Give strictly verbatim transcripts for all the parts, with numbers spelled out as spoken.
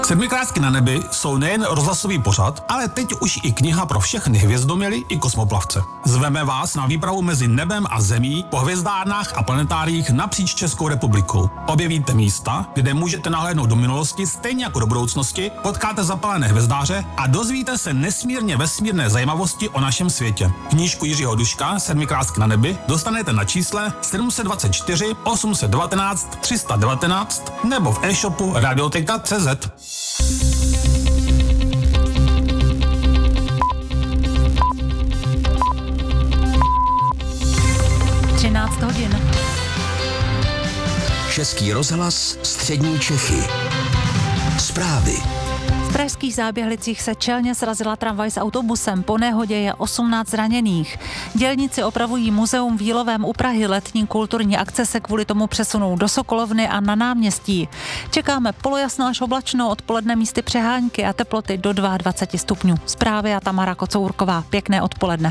Sedmikrásky na nebi jsou nejen rozhlasový pořad, ale teď už i kniha pro všechny hvězdoměly i kosmoplavce. Zveme vás na výpravu mezi nebem a zemí po hvězdárnách a planetáriích napříč Českou republikou. Objevíte místa, kde můžete nahlédnout do minulosti stejně jako do budoucnosti, potkáte zapalené hvězdáře a dozvíte se nesmírně vesmírné zajímavosti o našem světě. Knížku Jiřího Duška Sedmikrásky na nebi dostanete na čísle sedm set dvacet čtyři osm set devatenáct tři sta devatenáct nebo v e-shopu radioteka tečka cé zet. třináct hodin. Český rozhlas, střední Čechy. Zprávy. V pražských Záběhlicích se čelně srazila tramvaj s autobusem. Po nehodě je osmnáct zraněných. Dělníci opravují muzeum v Jílovém u Prahy. Letní kulturní akce se kvůli tomu přesunou do Sokolovny a na náměstí. Čekáme polojasno až oblačno, odpoledne místy přehánky a teploty do dvacet dva stupňů. Zprávy a Tamara Kocourková. Pěkné odpoledne.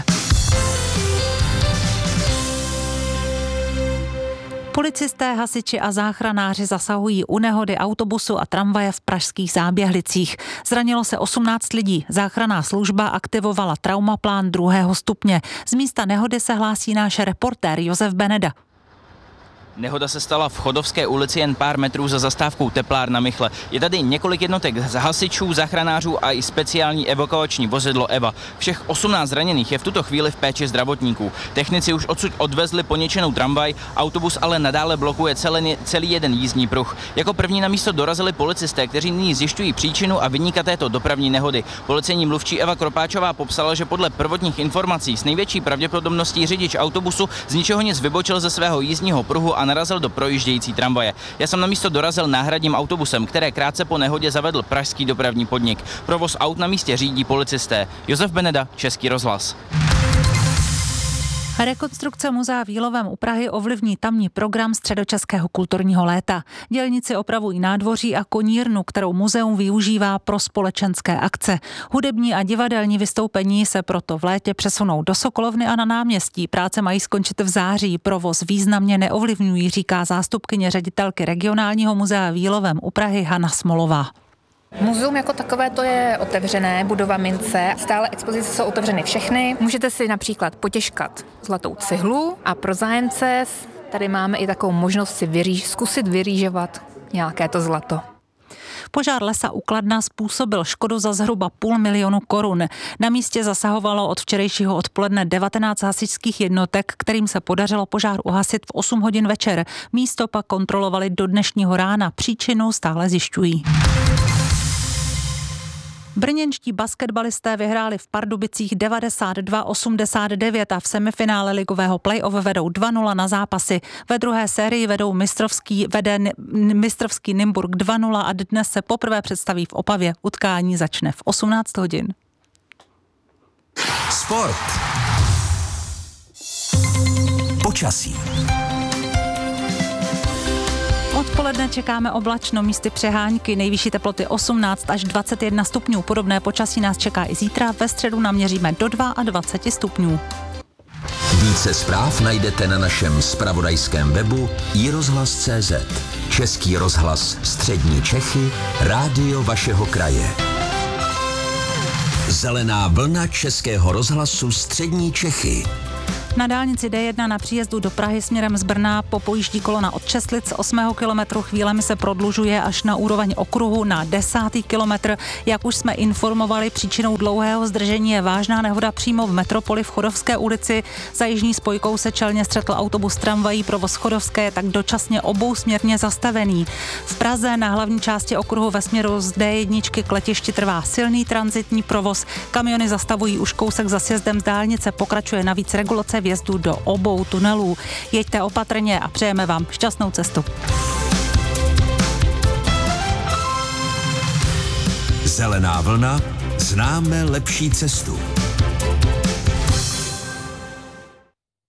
Policisté, hasiči a záchranáři zasahují u nehody autobusu a tramvaje v pražských Záběhlicích. Zranilo se osmnáct lidí. Záchranná služba aktivovala traumaplán druhého stupně. Z místa nehody se hlásí náš reportér Josef Beneda. Nehoda se stala v Chodovské ulici jen pár metrů za zastávkou teplárna Michle. Je tady několik jednotek hasičů, záchranářů a i speciální evakuační vozidlo Eva. Všech osmnáct zraněných je v tuto chvíli v péči zdravotníků. Technici už odsud odvezli poničenou tramvaj, autobus ale nadále blokuje celý, celý jeden jízdní pruh. Jako první na místo dorazili policisté, kteří nyní zjišťují příčinu a viníka této dopravní nehody. Policejní mluvčí Eva Kropáčová popsala, že podle prvotních informací s největší pravděpodobností řidič autobusu z ničeho nic vybočil ze svého jízdního pruhu a narazil do projíždějící tramvaje. Já jsem na místo dorazil náhradním autobusem, které krátce po nehodě zavedl pražský dopravní podnik. Provoz aut na místě řídí policisté. Josef Beneda, Český rozhlas. Rekonstrukce muzea v Jílovém u Prahy ovlivní tamní program Středočeského kulturního léta. Dělníci opravují nádvoří a konírnu, kterou muzeum využívá pro společenské akce. Hudební a divadelní vystoupení se proto v létě přesunou do Sokolovny a na náměstí. Práce mají skončit v září. Provoz významně neovlivňují, říká zástupkyně ředitelky regionálního muzea v Jílovém u Prahy Hana Smolová. Muzeum jako takové to je otevřené, budova mince, stále expozice jsou otevřeny všechny. Můžete si například potěžkat zlatou cihlu a pro zájemce tady máme i takovou možnost si vyříž, zkusit vyrýžovat nějaké to zlato. Požár lesa u Kladna způsobil škodu za zhruba půl milionu korun. Na místě zasahovalo od včerejšího odpoledne devatenáct hasičských jednotek, kterým se podařilo požár uhasit v osm hodin večer. Místo pak kontrolovali do dnešního rána. Příčinu stále zjišťují. Brněnští basketbalisté vyhráli v Pardubicích devadesát dva osmdesát devět a v semifinále ligového play-off vedou dva nula na zápasy. Ve druhé sérii vedou mistrovský, vede mistrovský Nymburk dva nula a dnes se poprvé představí v Opavě. Utkání začne v osmnáct hodin. Sport. Počasí. Odpoledne čekáme oblačno, místy přehánky, nejvyšší teploty osmnáct až dvacet jedna stupňů. Podobné počasí nás čeká i zítra, ve středu naměříme do dvacet dva stupňů. Více zpráv najdete na našem zpravodajském webu i rozhlas tečka cé zet. Český rozhlas, střední Čechy, rádio vašeho kraje. Zelená vlna Českého rozhlasu, střední Čechy. Na dálnici D jedna na příjezdu do Prahy směrem z Brna popojíždí kolona od Česlic osmého kilometru, chvílemi se prodlužuje až na úroveň okruhu na desátý kilometr. Jak už jsme informovali, příčinou dlouhého zdržení je vážná nehoda přímo v metropoli v Chodovské ulici. Za jižní spojkou se čelně střetl autobus tramvají, provoz Chodovské je tak dočasně obousměrně zastavený. V Praze na hlavní části okruhu ve směru z D jedna k letišti trvá silný tranzitní provoz. Kamiony zastavují už kousek za sjezdem z dálnice, pokračuje navíc regulace vjezdu do obou tunelů. Jeďte opatrně a přejeme vám šťastnou cestu. Zelená vlna, známe lepší cestu.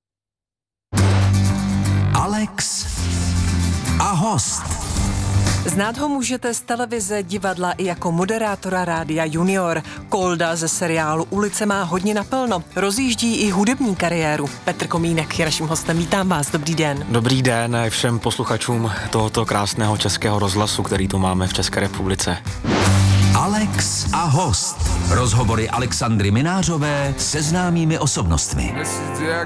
Alex a host. Znát ho můžete z televize, divadla i jako moderátora Rádia Junior. Kolda ze seriálu Ulice má hodně naplno. Rozjíždí i hudební kariéru. Petr Komínek je naším hostem. Vítám vás, dobrý den. Dobrý den všem posluchačům tohoto krásného českého rozhlasu, který tu máme v České republice. Alex a host. Rozhovory Alexandry Minářové se známými osobnostmi.